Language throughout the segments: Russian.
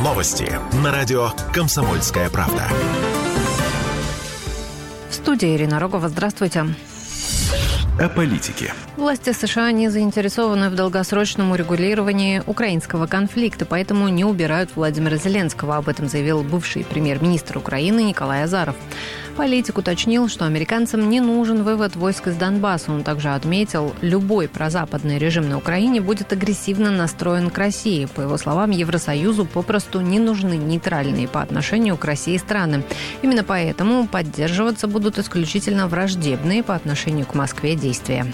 Новости на радио «Комсомольская правда». В студии Ирина Рогова. Здравствуйте. О политике. Власти США не заинтересованы в долгосрочном урегулировании украинского конфликта, поэтому не убирают Владимира Зеленского. Об этом заявил бывший премьер-министр Украины Николай Азаров. Политик уточнил, что американцам не нужен вывод войск из Донбасса. Он также отметил, любой прозападный режим на Украине будет агрессивно настроен к России. По его словам, Евросоюзу попросту не нужны нейтральные по отношению к России страны. Именно поэтому поддерживаться будут исключительно враждебные по отношению к Москве действия.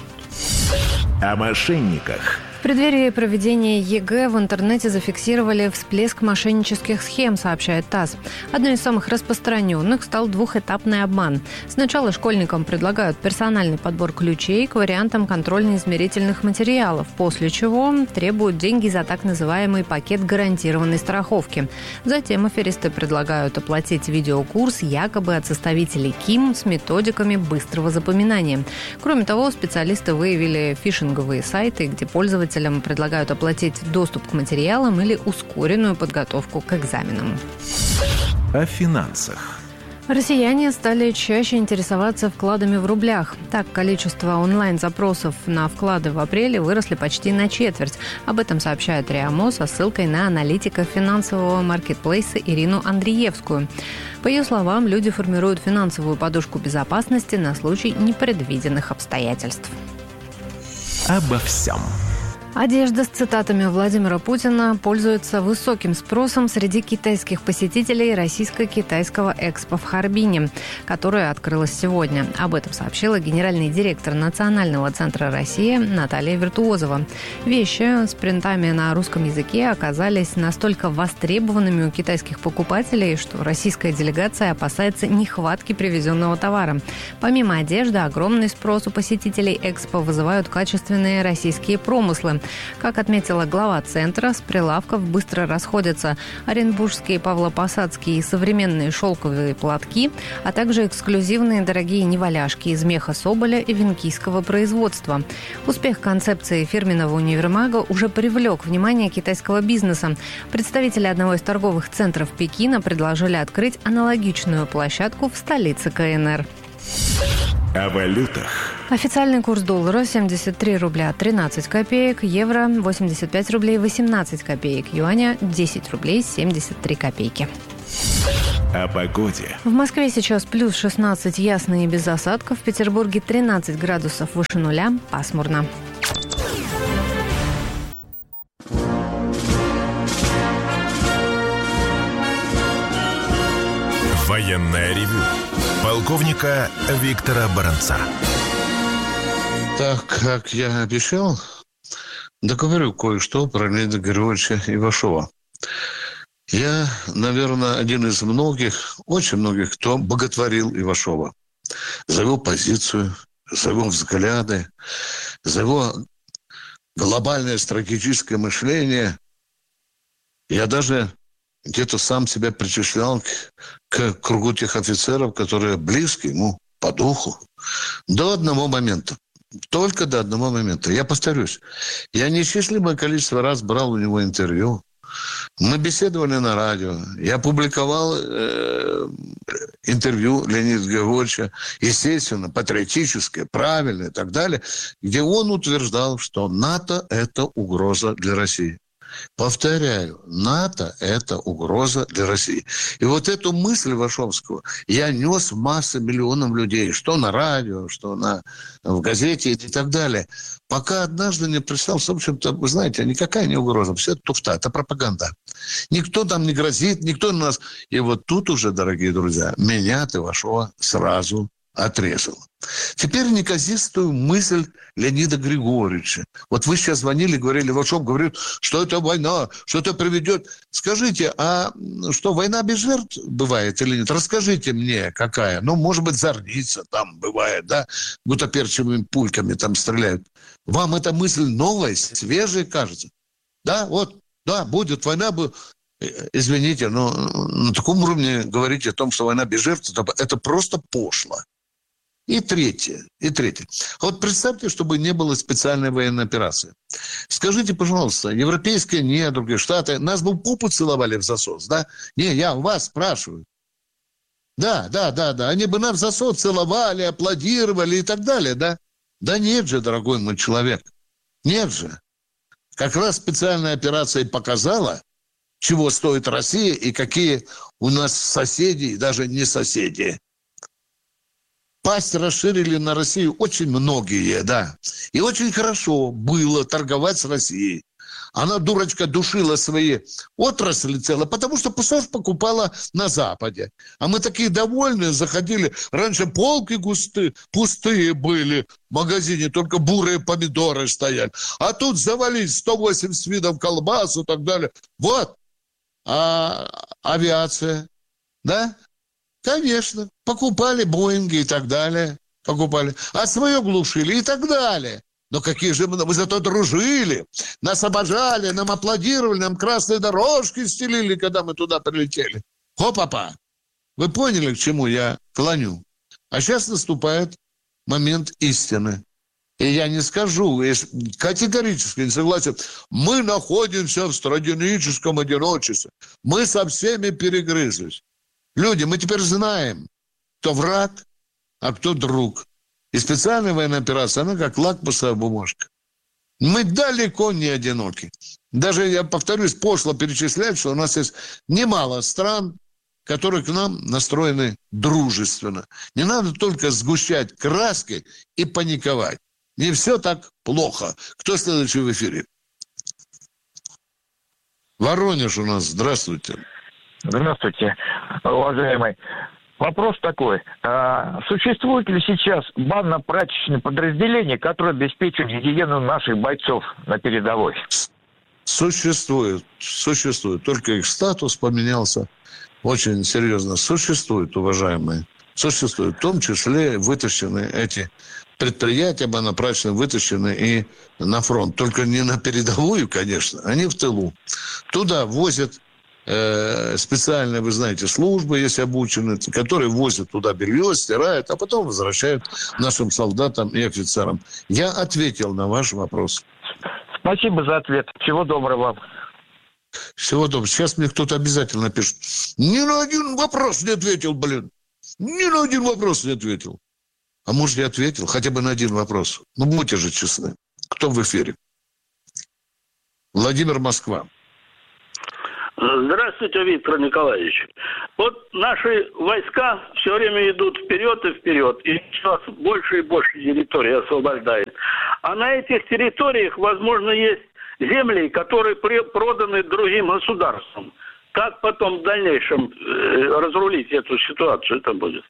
О мошенниках. В преддверии проведения ЕГЭ в интернете зафиксировали всплеск мошеннических схем, сообщает ТАСС. Одной из самых распространенных стал двухэтапный обман. Сначала школьникам предлагают персональный подбор ключей к вариантам контрольно-измерительных материалов, после чего требуют деньги за так называемый пакет гарантированной страховки. Затем аферисты предлагают оплатить видеокурс якобы от составителей КИМ с методиками быстрого запоминания. Кроме того, специалисты выявили фишинговые сайты, где пользователи предлагают оплатить доступ к материалам или ускоренную подготовку к экзаменам. О финансах. Россияне стали чаще интересоваться вкладами в рублях. Так, количество онлайн-запросов на вклады в апреле выросли почти на четверть. Об этом сообщает РИА МО со ссылкой на аналитика финансового маркетплейса Ирину Андреевскую. По ее словам, люди формируют финансовую подушку безопасности на случай непредвиденных обстоятельств. Обо всем. Одежда с цитатами Владимира Путина пользуется высоким спросом среди китайских посетителей российско-китайского экспо в Харбине, которое открылось сегодня. Об этом сообщила генеральный директор Национального центра России Наталья Виртуозова. Вещи с принтами на русском языке оказались настолько востребованными у китайских покупателей, что российская делегация опасается нехватки привезенного товара. Помимо одежды, огромный спрос у посетителей экспо вызывают качественные российские промыслы. Как отметила глава центра, с прилавков быстро расходятся оренбургские, павлопосадские и современные шелковые платки, а также эксклюзивные дорогие неваляшки из меха соболя и венкийского производства. Успех концепции фирменного универмага уже привлек внимание китайского бизнеса. Представители одного из торговых центров Пекина предложили открыть аналогичную площадку в столице КНР. О валютах. Официальный курс доллара 73 рубля 13 копеек, евро 85 рублей 18 копеек, юаня 10 рублей 73 копейки. О погоде. В Москве сейчас плюс 16, ясно и без осадков. В Петербурге 13 градусов выше нуля, пасмурно. Военное ревю полковника Виктора Баранца. Так, как я обещал, договорю кое-что про Леонида Григорьевича Ивашова. Я, наверное, один из многих, очень многих, кто боготворил Ивашова за его позицию, за его взгляды, за его глобальное стратегическое мышление. Я даже где-то сам себя причислял к кругу тех офицеров, которые близки ему по духу. До одного момента. Только до одного момента. Я повторюсь. Я неисчислимое количество раз брал у него интервью. Мы беседовали на радио. Я публиковал интервью Леонида Григорьевича, естественно, патриотическое, правильное и так далее, где он утверждал, что НАТО – это угроза для России. Повторяю, НАТО – это угроза для России. И вот эту мысль Ивашовского я нес в массы миллионов людей, что на радио, что в газете и так далее. Пока однажды не прислал, в общем-то, вы знаете, никакая не угроза, все это туфта, это пропаганда. Никто там не грозит, никто на нас... И вот тут уже, дорогие друзья, меня от Ивашова сразу отрезал. Теперь неказистую мысль Леонида Григорьевича. Вот вы сейчас звонили, говорили, Ивашов говорит, что это война, что это приведет. Скажите, а что, война без жертв бывает или нет? Расскажите мне, какая. Ну, может быть, зорница там бывает, да? Гутоперчивыми пульками там стреляют. Вам эта мысль новая, свежая кажется? Да, вот, да, будет война, извините, но на таком уровне говорить о том, что война без жертв, это просто пошло. И третье. Вот представьте, чтобы не было специальной военной операции. Скажите, пожалуйста, европейские недруги, Штаты, нас бы попу целовали в засос, да? Не, я у вас спрашиваю. Да. Они бы нам в засос целовали, аплодировали и так далее, да? Да нет же, дорогой мой человек. Нет же. Как раз специальная операция показала, чего стоит Россия и какие у нас соседи, даже не соседи. Пасть расширили на Россию очень многие, да. И очень хорошо было торговать с Россией. Она, дурочка, душила свои отрасли целые, потому что пусть покупала на Западе. А мы такие довольные заходили. Раньше полки пустые были в магазине, только бурые помидоры стояли. А тут завалить 180 видов колбас и так далее. Вот. А авиация, да? Конечно. Покупали Боинги и так далее. Покупали. А свое глушили и так далее. Но какие же мы зато дружили. Нас обожали, нам аплодировали, нам красные дорожки стелили, когда мы туда прилетели. Хо-папа. Вы поняли, к чему я клоню? А сейчас наступает момент истины. И я не скажу, категорически не согласен. Мы находимся в стратегическом одиночестве. Мы со всеми перегрызлись. Люди, мы теперь знаем, кто враг, а кто друг. И специальная военная операция, она как лакмусовая бумажка. Мы далеко не одиноки. Даже, я повторюсь, пошло перечислять, что у нас есть немало стран, которые к нам настроены дружественно. Не надо только сгущать краски и паниковать. Не все так плохо. Кто следующий в эфире? Воронеж у нас. Здравствуйте. Здравствуйте, уважаемый. Вопрос такой. Существует ли сейчас банно-прачечное подразделение, которое обеспечивает гигиену наших бойцов на передовой? Существует. Только их статус поменялся очень серьезно. Существует, уважаемые. Существует. В том числе вытащены эти предприятия банно-прачечные, вытащены и на фронт. Только не на передовую, конечно, они в тылу. Туда возят специальные, вы знаете, службы, есть обученные, которые возят туда белье, стирают, а потом возвращают нашим солдатам и офицерам. Я ответил на ваш вопрос. Спасибо за ответ. Всего доброго вам. Всего доброго. Сейчас мне кто-то обязательно пишет. Ни на один вопрос не ответил, блин. Ни на один вопрос не ответил. А может, я ответил хотя бы на один вопрос? Ну, будьте же честны. Кто в эфире? Владимир, Москва. Здравствуйте, Виктор Николаевич. Вот наши войска все время идут вперед и вперед, и сейчас больше и больше территорий освобождает. А на этих территориях, возможно, есть земли, которые проданы другим государствам. Как потом в дальнейшем разрулить эту ситуацию это будет?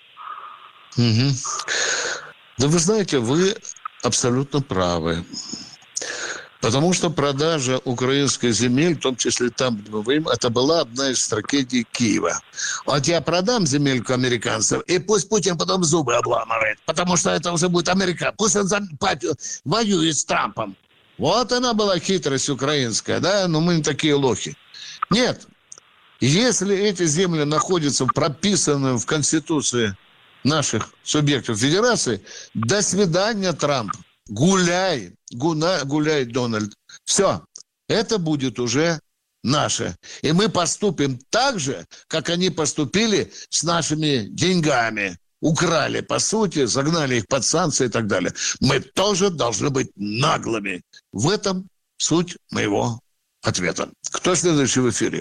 Угу. Да вы знаете, вы абсолютно правы. Потому что продажа украинских земель, в том числе там, где мы воюем, это была одна из стратегий Киева. Вот я продам земельку американцев, и пусть Путин потом зубы обламывает, потому что это уже будет Америка. Пусть он воюет с Трампом. Вот она была хитрость украинская, да? Но мы не такие лохи. Нет. Если эти земли находятся прописаны в Конституции наших субъектов Федерации, до свидания, Трамп. Гуляй, Дональд. Все, это будет уже наше. И мы поступим так же, как они поступили с нашими деньгами. Украли, по сути, загнали их под санкции и так далее. Мы тоже должны быть наглыми. В этом суть моего ответа. Кто следующий в эфире?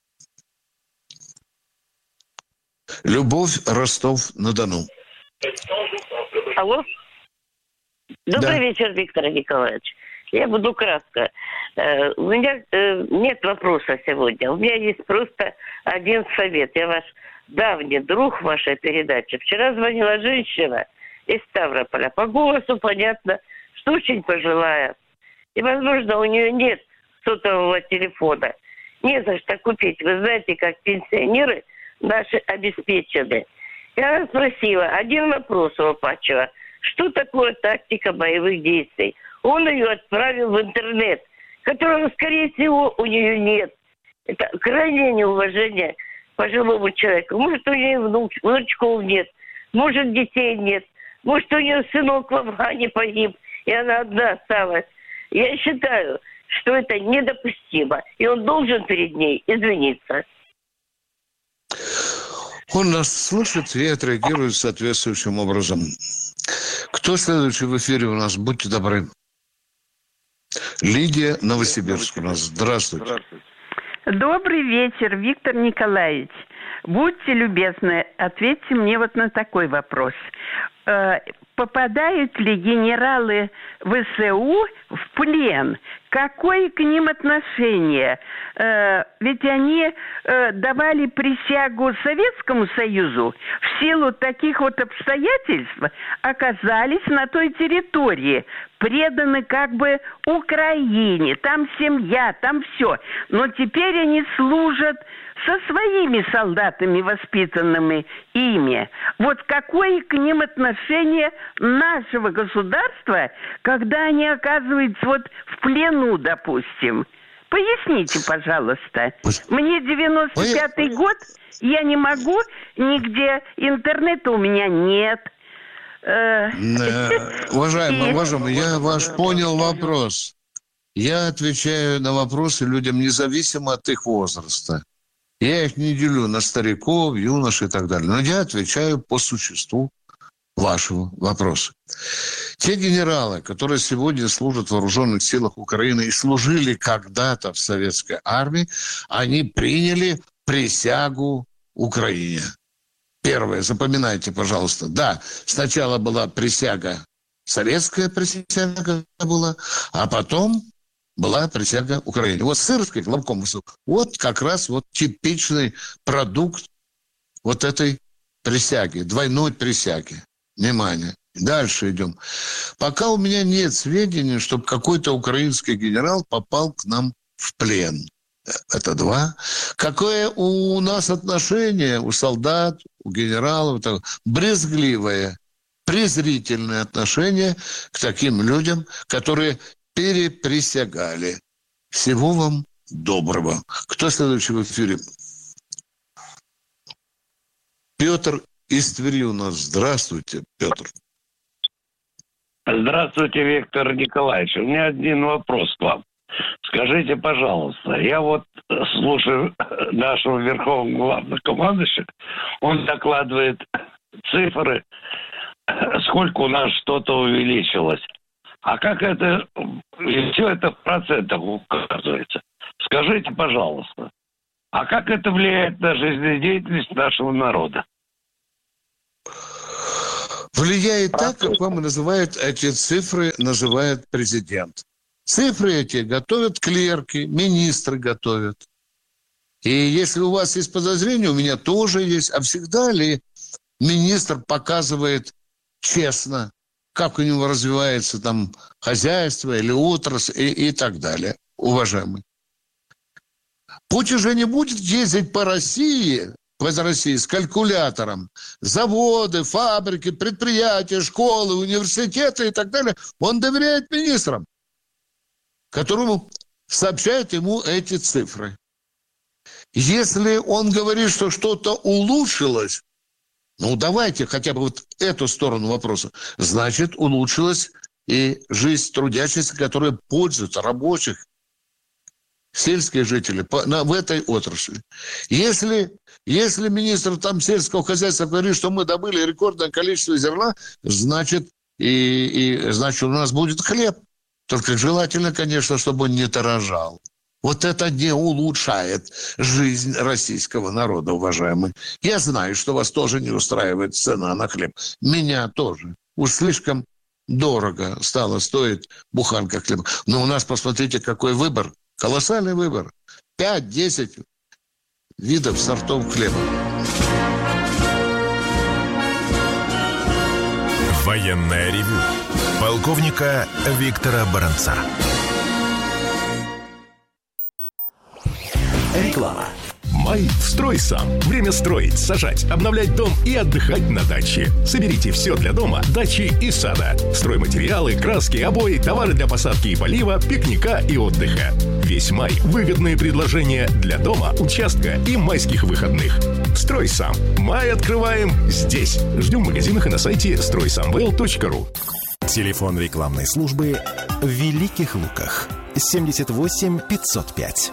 Любовь, Ростов-на-Дону. Алло. Добрый вечер, Виктор Николаевич. Я буду кратко. У меня нет вопроса сегодня. У меня есть просто один совет. Я ваш давний друг вашей передачи. Вчера звонила женщина из Ставрополя. По голосу понятно, что очень пожилая. И, возможно, у нее нет сотового телефона. Не за что купить. Вы знаете, как пенсионеры наши обеспечены. Я спросила, один вопрос у Апачева. Что такое тактика боевых действий? Он ее отправил в интернет, которого, скорее всего, у нее нет. Это крайнее неуважение к пожилому человеку. Может, у нее внучков нет, может, детей нет. Может, у нее сынок в Афгане погиб, и она одна осталась. Я считаю, что это недопустимо, и он должен перед ней извиниться. Он нас слышит и отреагирует соответствующим образом. Кто следующий в эфире у нас? Будьте добры. Лидия, Новосибирск у нас. Здравствуйте. Добрый вечер, Виктор Николаевич. Будьте любезны, ответьте мне вот на такой вопрос. Попадают ли генералы ВСУ в плен? Какое к ним отношение? Ведь они давали присягу Советскому Союзу, в силу таких вот обстоятельств оказались на той территории, преданы как бы Украине, там семья, там все. Но теперь они служат со своими солдатами, воспитанными ими. Вот какое к ним отношение нашего государства, когда они оказываются вот в плену, допустим? Поясните, пожалуйста. Мне 95-й год, я не могу нигде, интернета у меня нет. Уважаемый, я ваш понял вопрос. Я отвечаю на вопросы людям независимо от их возраста. Я их не делю на стариков, юношей и так далее. Но я отвечаю по существу вашего вопроса. Те генералы, которые сегодня служат в вооруженных силах Украины и служили когда-то в советской армии, они приняли присягу Украине. Первое, запоминайте, пожалуйста. Да, сначала была присяга, советская присяга была, а потом была присяга Украине. Вот Сырский, главком ВСУ, вот как раз вот типичный продукт вот этой присяги, двойной присяги. Внимание. Дальше идем. Пока у меня нет сведений, чтобы какой-то украинский генерал попал к нам в плен. Это два. Какое у нас отношение у солдат, у генералов? Брезгливое, презрительное отношение к таким людям, которые переприсягали. Всего вам доброго. Кто следующий в эфире? Петр из Твери у нас. Здравствуйте, Петр. Здравствуйте, Виктор Николаевич. У меня один вопрос к вам. Скажите, пожалуйста, я вот слушаю нашего верховного главнокомандующего, он докладывает цифры, сколько у нас что-то увеличилось. А как это, все это в процентах указывается? Скажите, пожалуйста, а как это влияет на жизнедеятельность нашего народа? Влияет так, как вам называют эти цифры, называет президент. Цифры эти готовят клерки, министры готовят. И если у вас есть подозрения, у меня тоже есть. А всегда ли министр показывает честно, как у него развивается там хозяйство или отрасль и так далее, уважаемый? Путин же не будет ездить по России с калькулятором. Заводы, фабрики, предприятия, школы, университеты и так далее. Он доверяет министрам, которому сообщают ему эти цифры. Если он говорит, что что-то улучшилось, ну давайте хотя бы вот эту сторону вопроса, значит улучшилась и жизнь трудящихся, которые пользуются, рабочих, сельские жители в этой отрасли. Если министр там сельского хозяйства говорит, что мы добыли рекордное количество зерна, значит, значит у нас будет хлеб. Только желательно, конечно, чтобы он не дорожал. Вот это не улучшает жизнь российского народа, уважаемый. Я знаю, что вас тоже не устраивает цена на хлеб. Меня тоже. Уж слишком дорого стало стоить буханка хлеба. Но у нас, посмотрите, какой выбор. Колоссальный выбор. 5-10 видов сортов хлеба. Военное ревю полковника Виктора Баранца. Реклама. Май в «Стройсам». Время строить, сажать, обновлять дом и отдыхать на даче. Соберите все для дома, дачи и сада. Стройматериалы, краски, обои, товары для посадки и полива, пикника и отдыха. Весь май выгодные предложения для дома, участка и майских выходных. «Стройсам». Май открываем здесь. Ждем в магазинах и на сайте stroysamwell.ru. Телефон рекламной службы в Великих Луках. 78 505.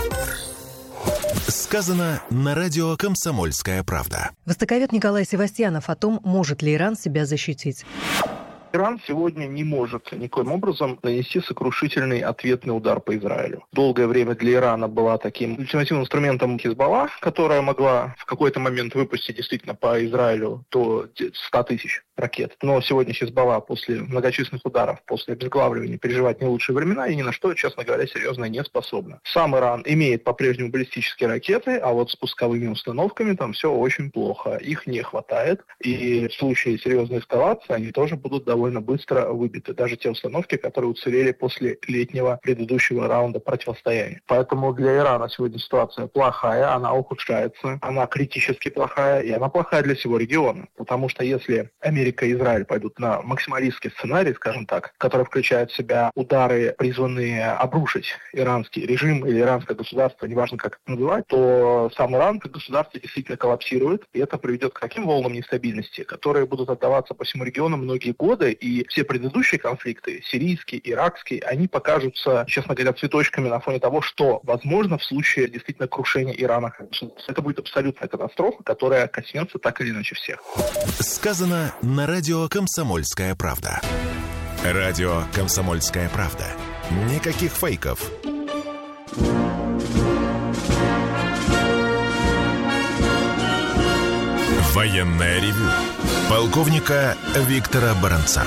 Сказано на радио «Комсомольская правда». Востоковед Николай Севастьянов о том, может ли Иран себя защитить. Иран сегодня не может никоим образом нанести сокрушительный ответный удар по Израилю. Долгое время для Ирана была таким ультимативным инструментом Хизбалла, которая могла в какой-то момент выпустить действительно по Израилю до 100 тысяч ракет. Но сегодня Хизбалла после многочисленных ударов, после обезглавливания переживает не лучшие времена и ни на что, честно говоря, серьезно не способна. Сам Иран имеет по-прежнему баллистические ракеты, а вот с пусковыми установками там все очень плохо. Их не хватает, и в случае серьезной эскалации они тоже будут довольно быстро выбиты. Даже те установки, которые уцелели после летнего предыдущего раунда противостояния. Поэтому для Ирана сегодня ситуация плохая, она ухудшается, она критически плохая, и она плохая для всего региона. Потому что если Америка и Израиль пойдут на максималистский сценарий, скажем так, который включает в себя удары, призванные обрушить иранский режим или иранское государство, неважно как это называть, то сам Иран как государство действительно коллапсирует, и это приведет к таким волнам нестабильности, которые будут отдаваться по всему региону многие годы, и все предыдущие конфликты, сирийский, иракский, они покажутся, честно говоря, цветочками на фоне того, что возможно в случае действительно крушения Ирана как государства. Это будет абсолютная катастрофа, которая коснется так или иначе всех. Сказано на радио «Комсомольская правда». Радио «Комсомольская правда». Никаких фейков. Военное ревю полковника Виктора Баранца.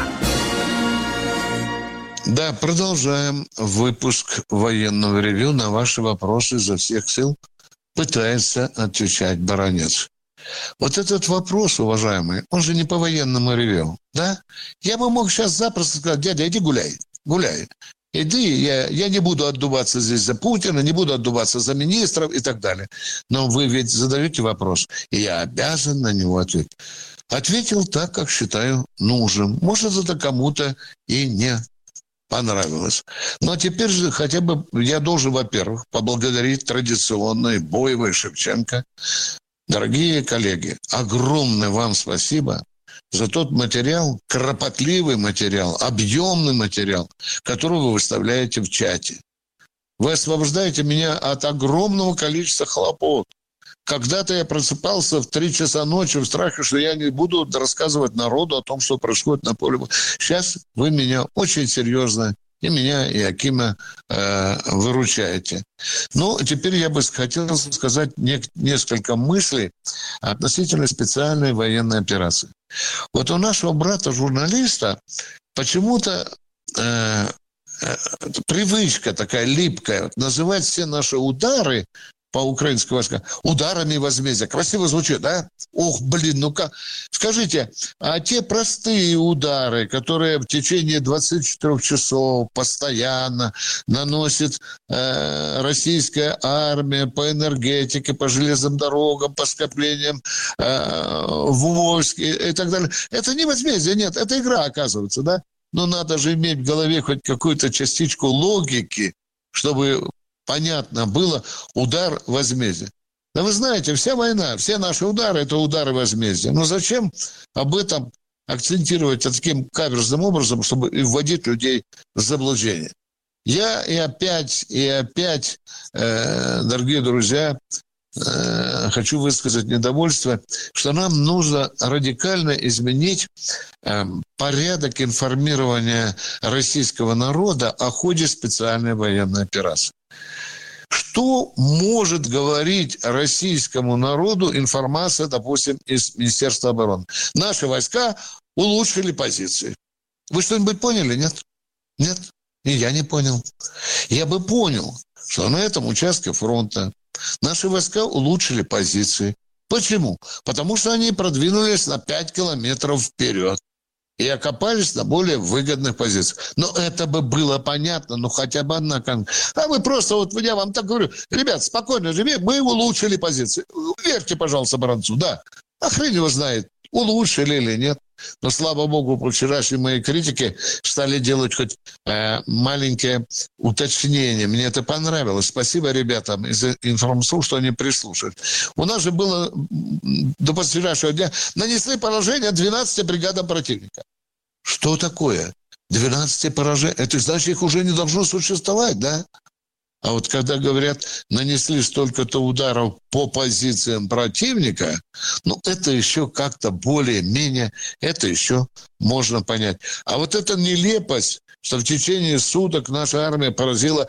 Да, продолжаем выпуск военного ревю. На ваши вопросы изо всех сил пытается отвечать Баранец. Вот этот вопрос, уважаемый, он же не по военному ревю, да? Я бы мог сейчас запросто сказать: дядя, иди гуляй. Иди, я не буду отдуваться здесь за Путина, не буду отдуваться за министров и так далее. Но вы ведь задаете вопрос, и я обязан на него ответить. Ответил так, как считаю нужным. Может, это кому-то и не понравилось. Но теперь же хотя бы я должен, во-первых, поблагодарить традиционно и Боева, и Шевченко. Дорогие коллеги, огромное вам спасибо за тот материал, кропотливый материал, объемный материал, который вы выставляете в чате. Вы освобождаете меня от огромного количества хлопот. Когда-то я просыпался в 3 часа ночи в страхе, что я не буду рассказывать народу о том, что происходит на поле. Сейчас вы меня очень серьезно, и меня, и Акима выручаете. Ну, теперь я бы хотел сказать несколько мыслей относительно специальной военной операции. Вот у нашего брата-журналиста почему-то привычка такая липкая называть все наши удары по украинским войскам ударами возмездия. Красиво звучит, да? Ох, блин, ну как? Скажите, а те простые удары, которые в течение 24 часов постоянно наносит российская армия по энергетике, по железным дорогам, по скоплениям войск и так далее, это не возмездие, нет, это игра, оказывается, да? Но надо же иметь в голове хоть какую-то частичку логики, чтобы понятно было удар возмездия. Да вы знаете, вся война, все наши удары – это удары возмездия. Но зачем об этом акцентировать таким каверзным образом, чтобы вводить людей в заблуждение? Я и опять, дорогие друзья, хочу высказать недовольство, что нам нужно радикально изменить порядок информирования российского народа о ходе специальной военной операции. Что может говорить российскому народу информация, допустим, из Министерства обороны? Наши войска улучшили позиции. Вы что-нибудь поняли? Нет? Нет? И я не понял. Я бы понял, что на этом участке фронта наши войска улучшили позиции. Почему? Потому что они продвинулись на 5 километров вперед. и окопались на более выгодных позициях. Но это бы было понятно, ну хотя бы одна. А вы просто, вот я вам так говорю, ребят, спокойно живи, мы улучшили позиции. Верьте, пожалуйста, Баранцу, да. А хрен его знает, улучшили или нет. Но, слава богу, по вчерашней моей критике стали делать хоть маленькие уточнения. Мне это понравилось. Спасибо ребятам из информслужб, что они прислушались. У нас же было до вчерашнего дня нанесли поражение 12 бригадам противника. Что такое? 12 поражений? Это значит, их уже не должно существовать, да? А вот когда говорят, нанесли столько-то ударов по позициям противника, ну, это еще как-то более-менее, это еще можно понять. А вот эта нелепость, что в течение суток наша армия поразила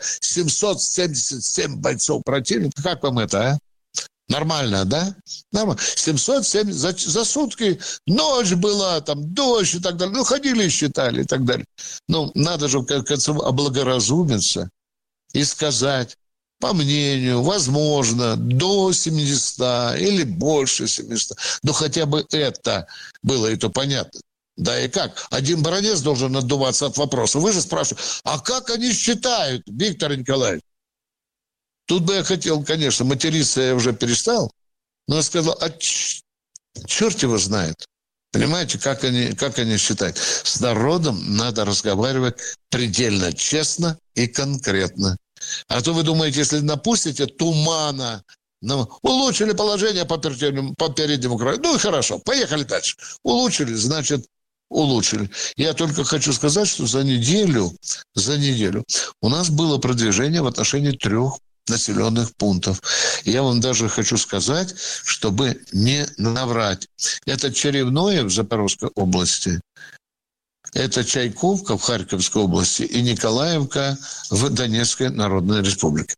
777 бойцов противника, как вам это, а? Нормально, да? Нормально. 707 за сутки, ночь была, там, дождь и так далее. Ну, ходили и считали и так далее. Ну, надо же, в конце облагоразумиться и сказать, по мнению, возможно, до 700 или больше 700. Но хотя бы это было, и то понятно. Да и как? Один баронец должен отдуваться от вопроса. Вы же спрашиваете, а как они считают, Виктор Николаевич? Тут бы я хотел, конечно, материться я уже перестал, но я сказал, черт его знает. Понимаете, как они считают? С народом надо разговаривать предельно честно и конкретно. А то вы думаете, если напустите тумана, улучшили положение по переднему краю. Ну и хорошо, поехали дальше. Улучшили, значит, улучшили. Я только хочу сказать, что за неделю у нас было продвижение в отношении 3 населенных пунктов. Я вам даже хочу сказать, чтобы не наврать. Это Черевное в Запорожской области, это Чайковка в Харьковской области и Николаевка в Донецкой Народной Республике.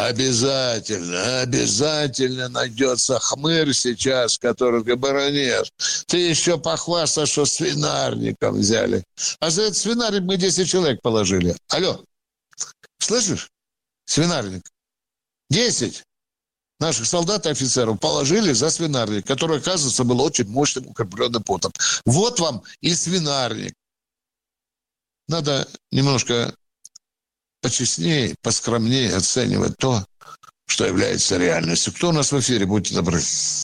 Обязательно найдется хмырь сейчас, который говорит, баронет, ты еще похвастаешь, что свинарником взяли. А за этот свинарник мы 10 человек положили. Алло, слышишь? Свинарник. 10 наших солдат и офицеров положили за свинарник, который, оказывается, был очень мощным укрепленным потом. Вот вам и свинарник. Надо немножко почестнее, поскромнее оценивать то, что является реальностью. Кто у нас в эфире? Будьте добры.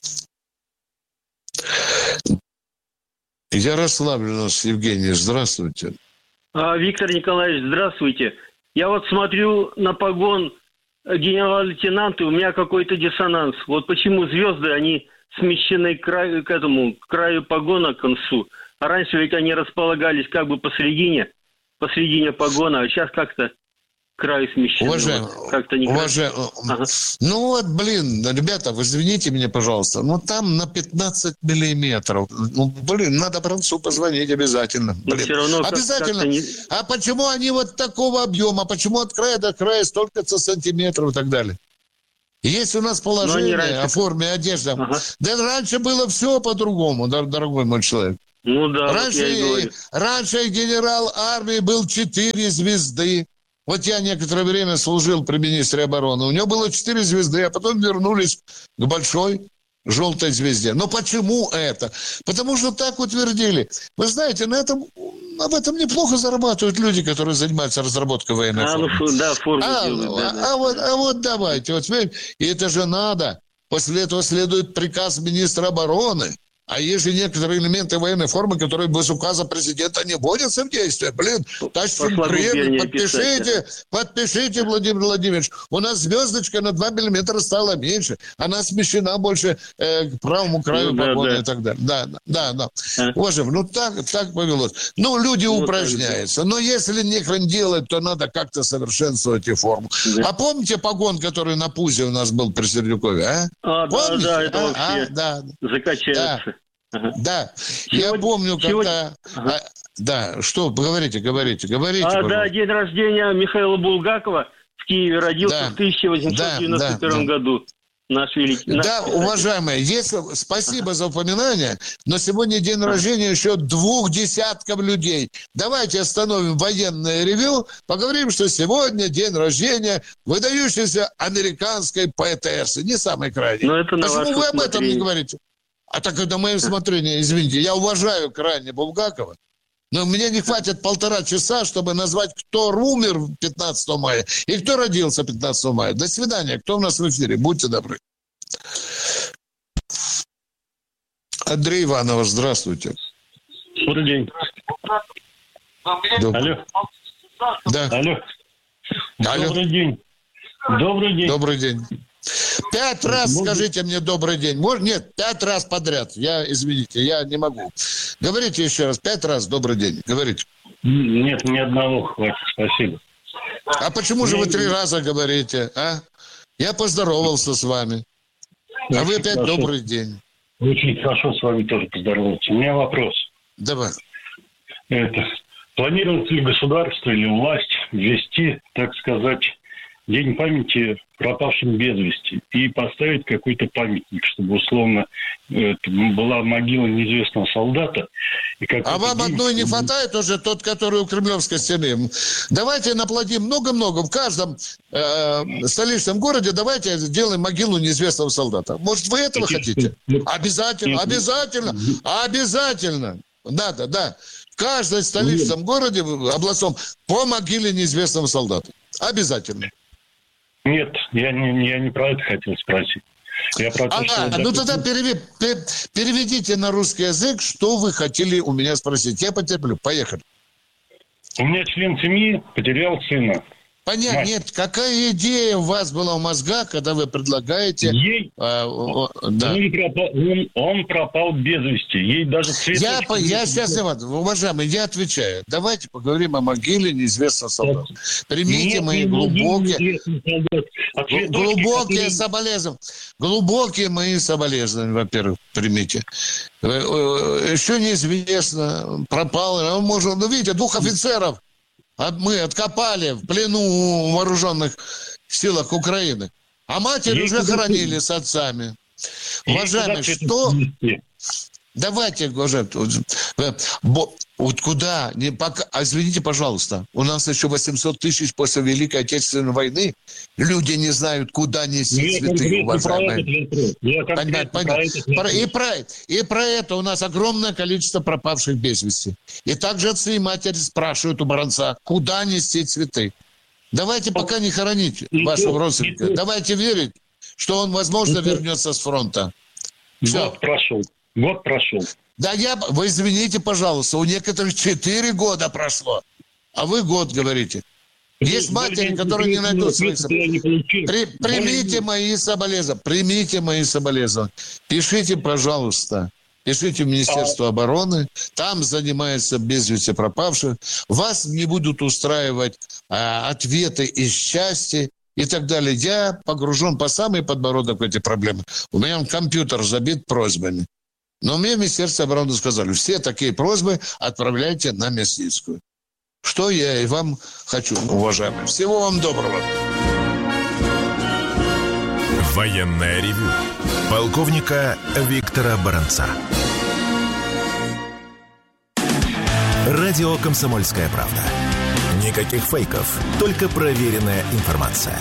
Ярославль у нас, Евгений, здравствуйте. Виктор Николаевич, здравствуйте. Я вот смотрю на погон генерал-лейтенанта, у меня какой-то диссонанс. Вот почему звезды, они смещены к краю погона, к концу. А раньше ведь они располагались как бы посередине погона, а сейчас как-то краю смещены. Ну вот, блин, ребята, вы извините меня, пожалуйста, но там на 15 миллиметров. Ну, блин, надо Бранцу позвонить обязательно. Блин. Все равно обязательно. А почему они вот такого объема? Почему от края до края столько-то сантиметров и так далее? Есть у нас положение о форме одежды. Да раньше было все по-другому, дорогой мой человек. Ну да, раньше генерал армии был 4 звезды. Вот я некоторое время служил при министре обороны. У него было 4 звезды, а потом вернулись к большой желтой звезде. Но почему это? Потому что так утвердили. Вы знаете, об этом неплохо зарабатывают люди, которые занимаются разработкой военной формы. Вот давайте. Вот, и это же надо. После этого следует приказ министра обороны. А есть же некоторые элементы военной формы, которые без указа президента не вводятся в действие. Блин, тащим Кремль, подпишите, Владимир Владимирович. У нас звездочка на 2 миллиметра стала меньше. Она смещена больше к правому краю погоны и так далее. Да. Уважаемый, так повелось. Люди упражняются. Но если нехрен делать, то надо как-то совершенствовать и форму. А помните погон, который на пузе у нас был при Сердюкове, а? Помните? Да, это вообще закачается. Да, я помню, когда... Да, что, говорите. Да, день рождения Михаила Булгакова в Киеве родился в 1891 году. Наш великий. Да, уважаемые, спасибо за упоминание, но сегодня день рождения еще 2 десятков людей. Давайте остановим военное ревью, поговорим, что сегодня день рождения выдающейся американской поэтессы, не самой крайней. Почему вы об этом не говорите? А так это мое усмотрение, извините. Я уважаю крайне Булгакова, Но мне не хватит 1,5 часа, чтобы назвать, кто умер 15 мая и кто родился 15 мая. До свидания. Кто у нас в эфире? Будьте добры. Андрей Иванов, здравствуйте. Добрый день. Алло. Да. Алло. Добрый день. Добрый день. Добрый день. 5 раз скажите мне добрый день. Нет, 5 раз подряд. Извините, я не могу. Говорите еще раз. 5 раз добрый день. Говорите. Нет, ни одного хватит. Спасибо. А почему же вы 3 раза говорите, а? Я поздоровался с вами. А вы опять хорошо. Добрый день. Очень хорошо с вами тоже поздороваться. У меня вопрос. Давай. Планирует ли государство или власть ввести, так сказать, День памяти пропавшим без вести и поставить какой-то памятник, чтобы условно была могила неизвестного солдата. А вам одной не хватает уже, тот, который у Кремлевской стены? Давайте наплодим много-много. В каждом столичном городе давайте сделаем могилу неизвестного солдата. Может, вы этого хотите? Обязательно, обязательно, обязательно. Надо, да. В каждом столичном городе, областном, по могиле неизвестного солдата. Обязательно. Нет, я не про это хотел спросить. Я про то, что... Ну тогда переведите на русский язык, что вы хотели у меня спросить. Я потерплю. Поехали. У меня член семьи потерял сына. Понятно. Нет, какая идея у вас была в мозгах, когда вы предлагаете... Да. Он пропал без вести. Ей даже цветочки... Я сейчас, уважаемый, я отвечаю. Давайте поговорим о могиле неизвестного солдата. Примите мои глубокие соболезнования. Глубокие мои соболезнования, во-первых, примите. Еще неизвестно, пропал. Видите, 2 офицеров мы откопали в плену у вооруженных силах Украины. А матери уже хоронили с отцами. Уважаемые, что... Давайте, уважаемые, вот куда... Извините, пожалуйста, у нас еще 800 тысяч после Великой Отечественной войны. Люди не знают, куда нести цветы, уважаемые. И про это у нас огромное количество пропавших без вести. И также отцы и матери спрашивают у Баранца, куда нести цветы. Давайте пока не хоронить вашего родственника. Давайте верить, что он, возможно, вернется с фронта. Год прошел. Да, вы извините, пожалуйста, у некоторых 4 года прошло, а вы год говорите. Есть матери, которые не найдут своих соболезнования. Примите мои соболезнования. Пишите, пожалуйста. Пишите в Министерство обороны. Там занимаются без вести пропавших. Вас не будут устраивать ответы из части и так далее. Я погружен по самый подбородок в эти проблемы. У меня компьютер забит просьбами. Но мне в Министерстве обороны сказали, все такие просьбы отправляйте на Мясницкую. Что я и вам хочу, уважаемые. Всего вам доброго. Военное ревю полковника Виктора Баранца. Радио «Комсомольская правда». Никаких фейков, только проверенная информация.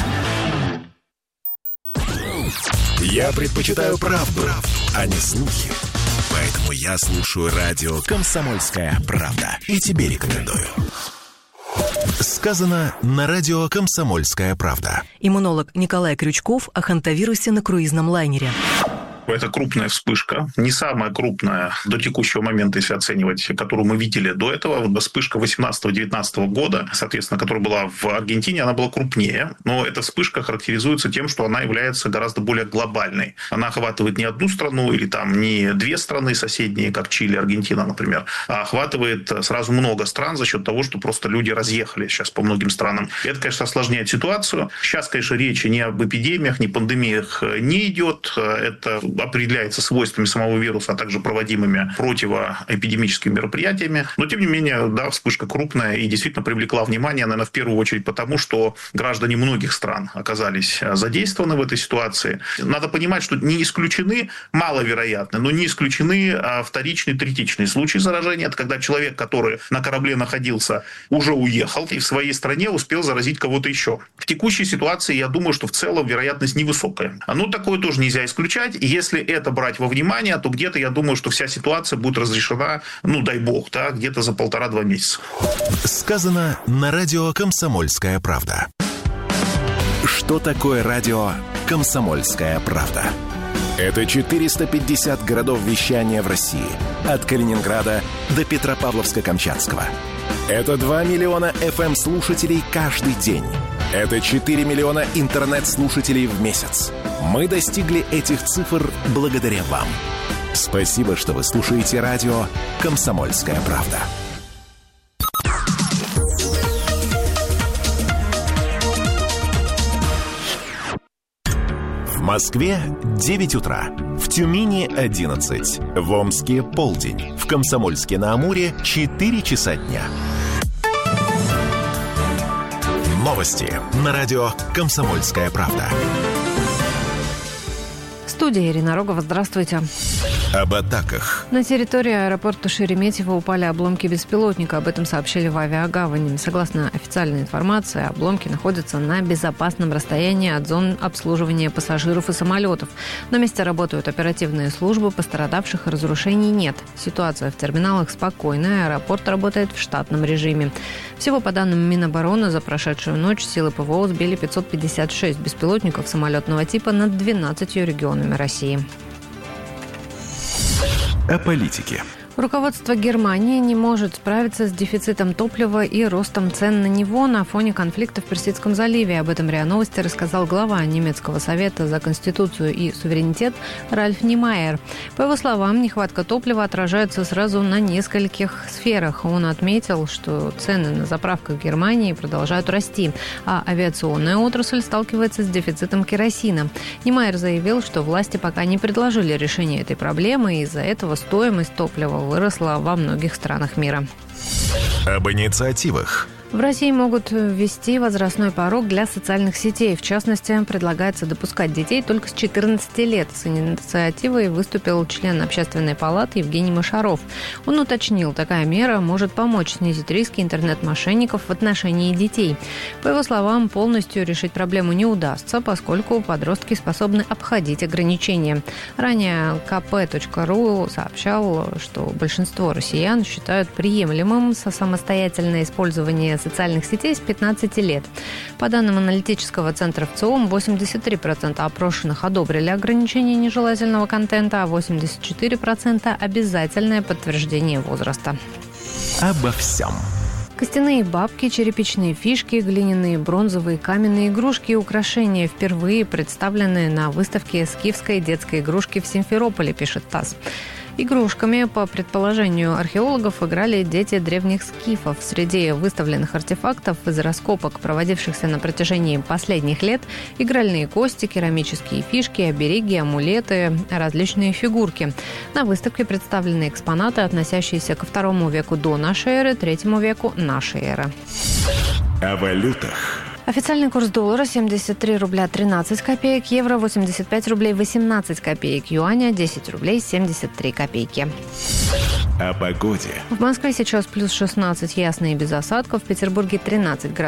Я предпочитаю правду, а не слухи. Поэтому я слушаю радио «Комсомольская правда». И тебе рекомендую. Сказано на радио «Комсомольская правда». Иммунолог Николай Крючков о хантавирусе на круизном лайнере. Это крупная вспышка, не самая крупная до текущего момента, если оценивать, которую мы видели до этого. Вот вспышка 18-19 года, соответственно, которая была в Аргентине, она была крупнее. Но эта вспышка характеризуется тем, что она является гораздо более глобальной. Она охватывает не одну страну или там не 2 страны соседние, как Чили, Аргентина, например, а охватывает сразу много стран за счет того, что просто люди разъехали сейчас по многим странам. И это, конечно, осложняет ситуацию. Сейчас, конечно, речи ни об эпидемиях, ни пандемиях не идет. Это определяется свойствами самого вируса, а также проводимыми противоэпидемическими мероприятиями. Но, тем не менее, да, вспышка крупная и действительно привлекла внимание, наверное, в первую очередь потому, что граждане многих стран оказались задействованы в этой ситуации. Надо понимать, что не исключены, маловероятны, но не исключены вторичные, третичные случаи заражения. Это когда человек, который на корабле находился, уже уехал и в своей стране успел заразить кого-то еще. В текущей ситуации, я думаю, что в целом вероятность невысокая. Но такое тоже нельзя исключать. Если если это брать во внимание, то где-то, я думаю, что вся ситуация будет разрешена, ну, дай бог, да, где-то за 1,5-2 месяца. Сказано на радио «Комсомольская правда». Что такое радио «Комсомольская правда»? Это 450 городов вещания в России. От Калининграда до Петропавловска-Камчатского. Это 2 миллиона FM-слушателей каждый день. Это 4 миллиона интернет-слушателей в месяц. Мы достигли этих цифр благодаря вам. Спасибо, что вы слушаете радио «Комсомольская правда». В Москве 9 утра. В Тюмени 11. В Омске полдень. В Комсомольске-на-Амуре 4 часа дня. Новости на радио «Комсомольская правда». Студия Ирина Рогова. Здравствуйте. Об атаках. На территории аэропорта Шереметьево упали обломки беспилотника. Об этом сообщили в авиагавани. Согласно официальной информации, обломки находятся на безопасном расстоянии от зон обслуживания пассажиров и самолетов. На месте работают оперативные службы, пострадавших и разрушений нет. Ситуация в терминалах спокойная, аэропорт работает в штатном режиме. Всего, по данным Минобороны, за прошедшую ночь силы ПВО сбили 556 беспилотников самолетного типа над 12 регионами России. О политике. Руководство Германии не может справиться с дефицитом топлива и ростом цен на него на фоне конфликта в Персидском заливе. Об этом РИА Новости рассказал глава немецкого совета за конституцию и суверенитет Ральф Нимайер. По его словам, нехватка топлива отражается сразу на нескольких сферах. Он отметил, что цены на заправках Германии продолжают расти, а авиационная отрасль сталкивается с дефицитом керосина. Нимайер заявил, что власти пока не предложили решение этой проблемы, и из-за этого стоимость топлива выросла во многих странах мира. Об инициативах. В России могут ввести возрастной порог для социальных сетей. В частности, предлагается допускать детей только с 14 лет. С инициативой выступил член Общественной палаты Евгений Мошаров. Он уточнил, такая мера может помочь снизить риски интернет-мошенников в отношении детей. По его словам, полностью решить проблему не удастся, поскольку подростки способны обходить ограничения. Ранее kp.ru сообщал, что большинство россиян считают приемлемым самостоятельное использование социальных сетей с 15 лет. По данным аналитического центра ВЦИОМ, 83% опрошенных одобрили ограничение нежелательного контента, а 84% – обязательное подтверждение возраста. Обо всем. Костяные бабки, черепичные фишки, глиняные, бронзовые, каменные игрушки и украшения впервые представлены на выставке скифской детской игрушки в Симферополе, пишет ТАСС. Игрушками, по предположению археологов, играли дети древних скифов. Среди выставленных артефактов из раскопок, проводившихся на протяжении последних лет, игральные кости, керамические фишки, обереги, амулеты, различные фигурки. На выставке представлены экспонаты, относящиеся ко II веку до нашей эры, III веку нашей эры. О валютах. Официальный курс доллара 73 рубля 13 копеек, евро 85 рублей 18 копеек, юаня 10 рублей 73 копейки. О погоде. В Москве сейчас плюс 16, ясно и без осадков, в Петербурге 13 градусов.